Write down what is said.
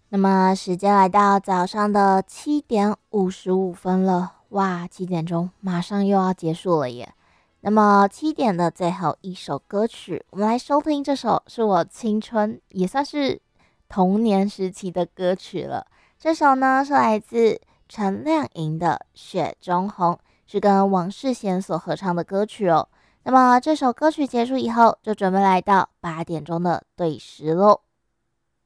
那么时间来到早上的7:55了，哇，7点钟马上又要结束了耶。那么7点的最后一首歌曲，我们来收听这首是我青春也算是童年时期的歌曲了。这首呢是来自陈亮莹的《雪中红》，是跟王世贤所合唱的歌曲哦。那么这首歌曲结束以后，就准备来到8点钟的对时喽。